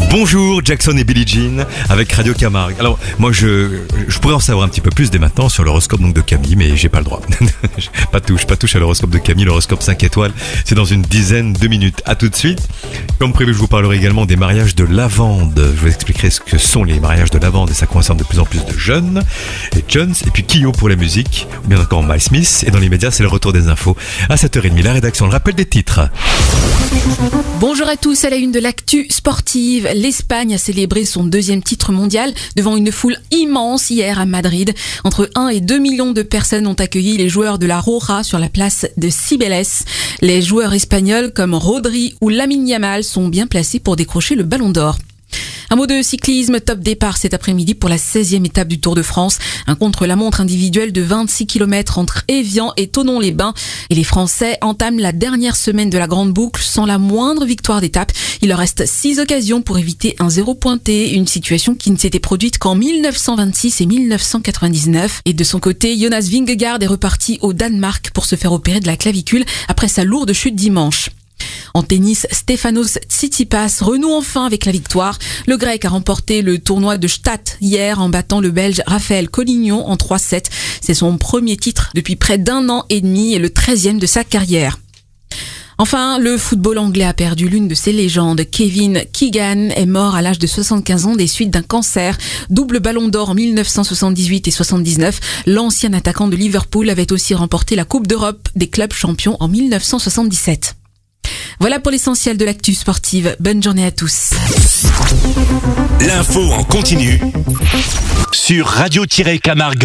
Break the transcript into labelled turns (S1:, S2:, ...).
S1: Bonjour Jackson et Billie Jean avec Radio Camargue. Alors moi je pourrais en savoir un petit peu plus dès maintenant sur l'horoscope donc de Camille, mais j'ai pas le droit. pas touche à l'horoscope de Camille, l'horoscope 5 étoiles. C'est dans une dizaine de minutes. À tout de suite. Comme prévu, je vous parlerai également des mariages de lavande. Je vous expliquerai ce que sont les mariages de lavande et ça concerne de plus en plus de jeunes. Les Jones et puis Kyo pour la musique, ou bien encore Miles Smith. Et dans les médias, c'est le retour des infos à 7h30. La rédaction, le rappel des titres.
S2: Bonjour à tous, à la une de l'actu sportive. L'Espagne a célébré son deuxième titre mondial devant une foule immense hier à Madrid. Entre 1 et 2 millions de personnes ont accueilli les joueurs de la Roja sur la place de Cibeles. Les joueurs espagnols comme Rodri ou Lamine Yamal sont bien placés pour décrocher le Ballon d'Or. Un mot de cyclisme, top départ cet après-midi pour la 16e étape du Tour de France. Un contre-la-montre individuel de 26 km entre Évian et Thonon-les-Bains. Et les Français entament la dernière semaine de la grande boucle sans la moindre victoire d'étape. Il leur reste 6 occasions pour éviter un zéro pointé, une situation qui ne s'était produite qu'en 1926 et 1999. Et de son côté, Jonas Vingegaard est reparti au Danemark pour se faire opérer de la clavicule après sa lourde chute dimanche. En tennis, Stefanos Tsitsipas renoue enfin avec la victoire. Le Grec a remporté le tournoi de Stade hier en battant le Belge Raphaël Collignon en 3-7. C'est son premier titre depuis près d'1 an et demi et le 13e de sa carrière. Enfin, le football anglais a perdu l'une de ses légendes. Kevin Keegan est mort à l'âge de 75 ans des suites d'un cancer. Double ballon d'or en 1978 et 79. L'ancien attaquant de Liverpool avait aussi remporté la Coupe d'Europe des clubs champions en 1977. Voilà pour l'essentiel de l'actu sportive. Bonne journée à tous.
S3: L'info en continu sur radio-camargue.